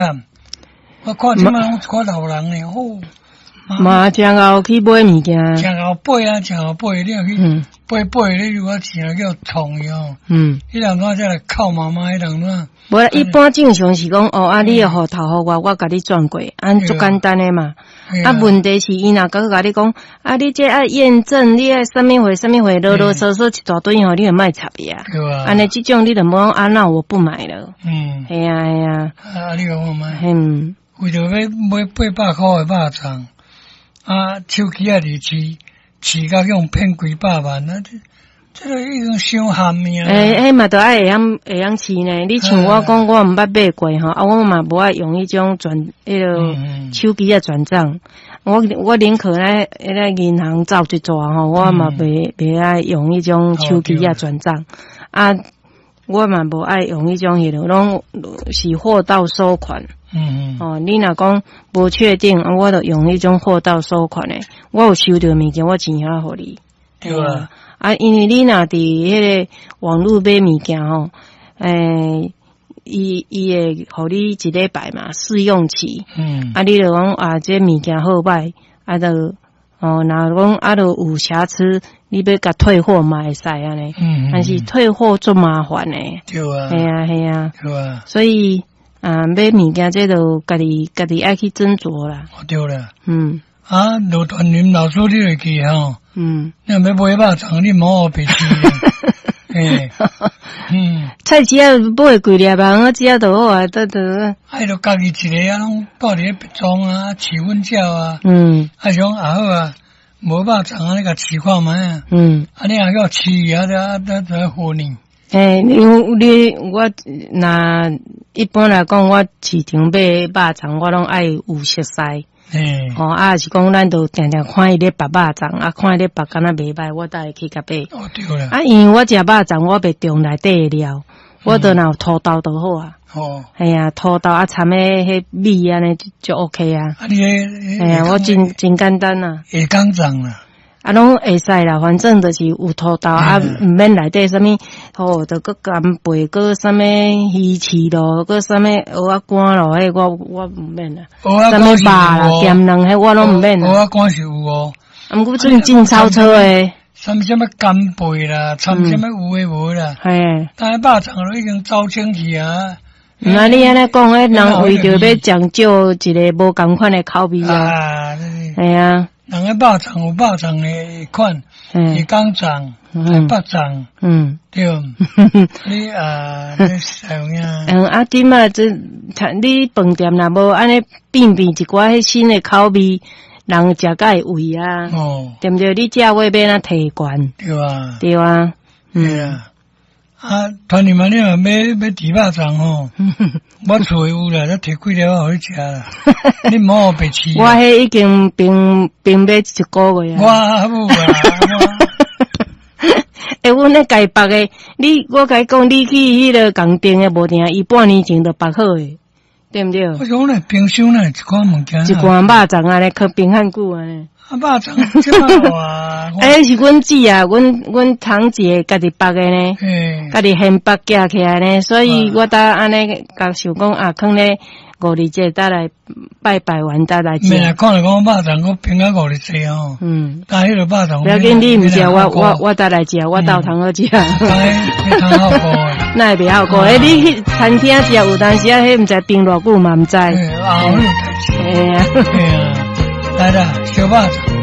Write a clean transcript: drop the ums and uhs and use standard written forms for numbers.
我看即摆拢看老人呢，吼。 嘛，真后去买物件， 真后背啊，真后背，你若去背，你如果钱叫创哟。迄人怎才来靠妈妈？迄人怎？ 无一般正常是讲哦，啊，你要互头互我甲你转过，足简单诶嘛。啊，问题是伊若甲你讲，啊，你这爱验证，你爱啥物货，啰啰嗦嗦一大堆吼，你就莫插伊啊。安尼即种你就无讲啊，那我不买了。系啊。 啊，你讲我买。为着要买800块诶肉粽。啊，手机啊，饲甲用骗几百万啊！这个已经伤咸命。 嘛，都爱会晓饲呢。你像我讲，我毋捌买过吼，啊，我嘛无爱用迄种手机啊转账。我宁可咧银行走一抓吼，我嘛袂爱用迄种手机啊转账。啊，我嘛无爱用迄种拢是货到收款。你若讲无确定，我就用迄种货到收款诶。我有收到物件，我钱还互你。 对啊。 啊，因为你若伫迄个网络买物件吼，伊会互你一礼拜嘛试用期。啊，你就讲啊，这物件好歹，啊，就若讲啊，就有瑕疵，你要甲退货嘛会使安尼。但是退货足麻烦诶。 对啊。 系啊。 对啊。 所以。买物件这都家己爱去斟酌啦。 对啦。罗团林老师你会记吼。你若要买肉粽，你莫白痴。 菜只要买几粒啊，只要就好啊，都。 哎，就家己一个啊，拢倒伫咧别装啊，饲粉饺啊。像也好啊，无肉粽啊，你甲饲看卖啊。你若叫饲啊，都好呢。 我那一般来讲，我市场买肉粽，我拢爱有熟悉。是讲咱都定定看伊咧拔肉粽，啊，看伊咧拔敢若袂歹，我才会去甲买。 对啦。啊， 因为我食肉粽，我袂中内底料，我都若有土豆就好啊。系啊，土豆啊，掺诶迄米安尼就 OK 啊。我真简单啊。 下港粽啦。 啊，拢会使啦，反正就是有土豆啊，毋免内底啥物，就搁干贝，搁啥物鱼翅咯，搁啥物蚵仔干咯，迄我毋免啦。啥物肉啦、咸卵迄我拢毋免啦。 蚵仔干是有哦。 毋过真草诶。 啥物干贝啦，掺啥物有诶无啦。但系肉粽都已经走清去啊。 那你安尼讲，迄人为着要讲究一个无共款诶口味啊。系啊。 人个肉粽有肉粽诶款，是港粽，北粽，对。你使用呀？ 点啊？你饭店若无安尼变一寡迄新诶口味，人食甲会胃啊。对毋对？你价位要哪提悬？对啊。 团你们你若要猪肉粽吼，我厝有啦，咱摕几粒互你食啦。你莫白痴。 我迄已经并买1个月啊。我有啊。 阮咧家拔诶，我甲你讲，你去迄个共订诶无定，伊半年前就拔好诶，对毋对？ 我讲咧冰箱咧一款物件。 一罐肉粽啊，咧去冰汉久啊咧。 肉粽即摆话， 是阮姊啊，阮堂姐家己拔诶呢，家己现拔夹起来呢，所以我当安尼甲想讲啊，囥咧5日节搭来拜完搭来食。 咩？看来讲肉粽我平安5日节哦。但迄个肉粽。 不要紧，你毋食，我搭来食，我倒通好食。 非常好过。 那会袂好过？你去餐厅食有，但是迄毋知冰偌久嘛毋知。 啊，来啦，小肉粽。